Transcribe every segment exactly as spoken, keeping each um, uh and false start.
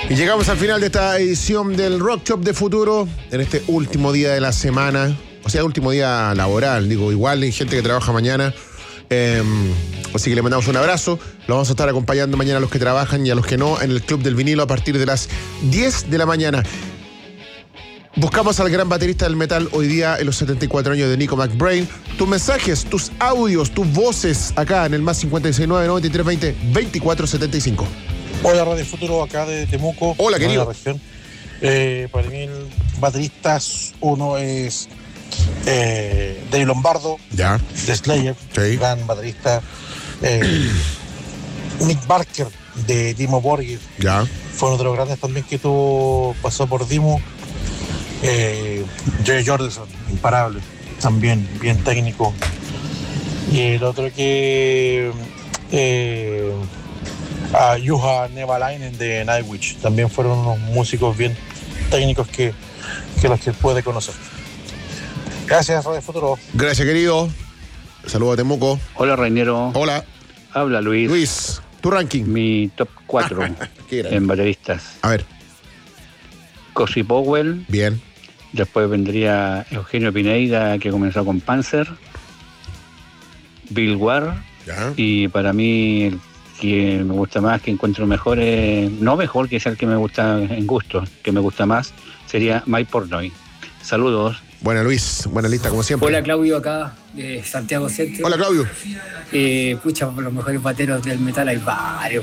Y llegamos al final de esta edición del Rock Shop de Futuro, en este último día de la semana, o sea, último día laboral, digo, igual hay gente que trabaja mañana, eh, así que le mandamos un abrazo. Lo vamos a estar acompañando mañana a los que trabajan y a los que no en el Club del Vinilo a partir de las diez de la mañana. Buscamos al gran baterista del metal hoy día en los setenta y cuatro años de Nico McBrain. Tus mensajes, tus audios, tus voces acá en el más cincuenta y seis nueve, noventa y tres veinte, veinticuatro setenta y cinco. Hola Radio Futuro, acá de Temuco. Hola, querido. De la región. Eh, para mí el baterista uno es eh, Dave Lombardo, ya, de Slayer, sí. Gran baterista. Eh, Nick Barker de Dimmu Borgir, ya. fue uno de los grandes también que tuvo, pasó por Dimmu. Eh, Joey Jordison, imparable, también bien técnico. Y el otro que eh, a Juha Nevalainen de Nightwish, también fueron unos músicos bien técnicos que, que los que puede conocer. Gracias, Radio Futuro. Gracias, querido. Saludos a Temuco. Hola, Rainero. Hola. Habla Luis. Luis, tu ranking. Mi top cuatro en bateristas. A ver. Cozy Powell. Bien. Después vendría Eugenio Pineida, que comenzó con Panzer. Bill Ward. Ya. Y para mí, el que me gusta más, que encuentro mejor, es, no mejor, que es el que me gusta en gusto, que me gusta más, sería Mike Portnoy. Saludos. Buena, Luis. Buena lista, como siempre. Hola, Claudio, acá de Santiago Centro. Hola, Claudio. Eh, pucha, por los mejores bateros del metal hay varios.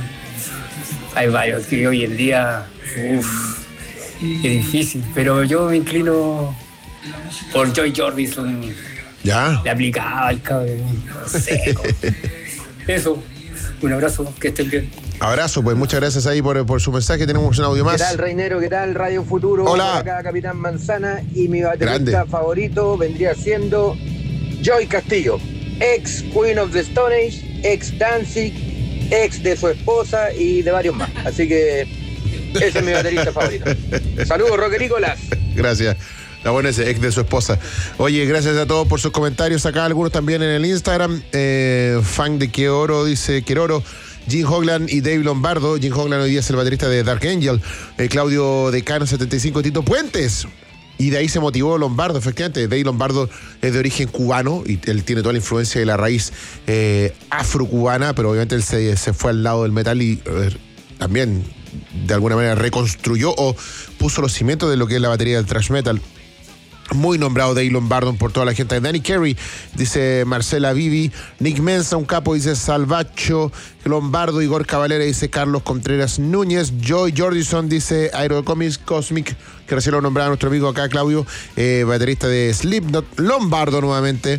Po. Hay varios que hoy en día, uff, es difícil. Pero yo me inclino por Joey Jordison. Ya. Le aplicaba el cabrón. No sé. Eso. Un abrazo, que estén bien. Abrazo, pues muchas gracias ahí por, por su mensaje. Tenemos un audio más. ¿Qué tal, Rainero? ¿Qué tal, Radio Futuro? Hola. Por acá, Capitán Manzana. Y mi baterista Grande. favorito vendría siendo Joey Castillo, ex Queen of the Stone Age, ex Danzig, ex de su esposa y de varios más. Así que ese es mi baterista favorito. Saludos, Roquerícolas. Gracias. La buena es ex de su esposa. Oye, gracias a todos por sus comentarios. Acá algunos también en el Instagram. Eh, fan de Queoro, dice Queroro. Jim Hoglan y Dave Lombardo. Jim Hoglan hoy día es el baterista de Dark Angel. Eh, Claudio Decano setenta y cinco, Tito Puentes. Y de ahí se motivó Lombardo, efectivamente. Dave Lombardo es de origen cubano y él tiene toda la influencia de la raíz eh, afrocubana, pero obviamente él se, se fue al lado del metal y eh, también de alguna manera reconstruyó o puso los cimientos de lo que es la batería del thrash metal. Muy nombrado Dave Lombardo por toda la gente. Danny Carey, dice Marcela Vivi. Nick Mensa, un capo, dice Salvacho Lombardo. Igor Cavalera, dice Carlos Contreras Núñez. Joey Jordison, dice Aerocomics Cosmic, que recién lo nombraba nuestro amigo acá, Claudio, eh, baterista de Slipknot. Lombardo nuevamente.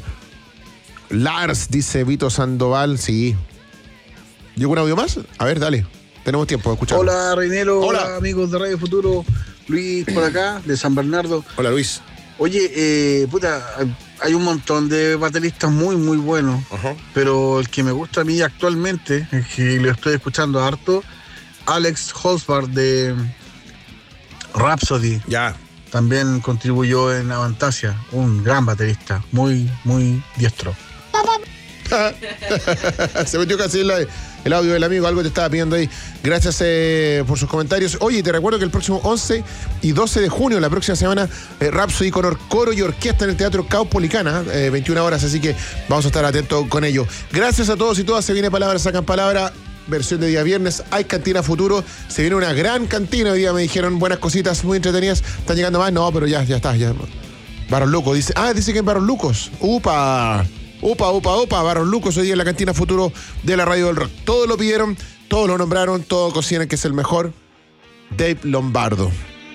Lars, dice Vito Sandoval. Sí. ¿Llegó un audio más? A ver, dale. Tenemos tiempo de escucharlo. Hola, Reinero. Hola. Hola, amigos de Radio Futuro. Luis por acá, de San Bernardo. Hola, Luis. Oye, eh, puta, hay un montón de bateristas muy, muy buenos. Uh-huh. Pero el que me gusta a mí actualmente, el que lo estoy escuchando harto, Alex Holzbard de Rhapsody. Ya. También contribuyó en Avantasia. Un gran baterista, muy, muy diestro. Se metió casi el, el audio del amigo, algo te estaba pidiendo ahí. Gracias eh, por sus comentarios. Oye, te recuerdo que el próximo once y doce de junio, la próxima semana, eh, Rhapsody con or- coro y orquesta en el Teatro Caupolicana, eh, veintiuna horas, así que vamos a estar atentos con ello. Gracias a todos y todas. Se viene Palabras Sacan Palabra, versión de día viernes. Hay Cantina Futuro. Se viene una gran cantina. Hoy día me dijeron buenas cositas, muy entretenidas. ¿Están llegando más? No, pero ya, ya está. Ya. Barros Lucos, dice. Ah, dice que en Barros Lucos. ¡Upa! Upa, upa, upa, Barros Lucos hoy día en la Cantina Futuro de la Radio del Rock. Todos lo pidieron, todos lo nombraron, todos consideran que es el mejor. Dave Lombardo.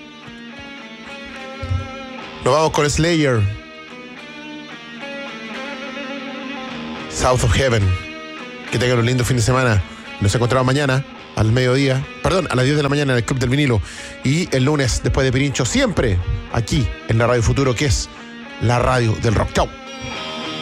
Nos vamos con Slayer. South of Heaven. Que tengan un lindo fin de semana. Nos encontramos mañana al mediodía, perdón, a las diez de la mañana en el Club del Vinilo. Y el lunes, después de Pirincho, siempre aquí en la Radio Futuro, que es la radio del rock. Chau.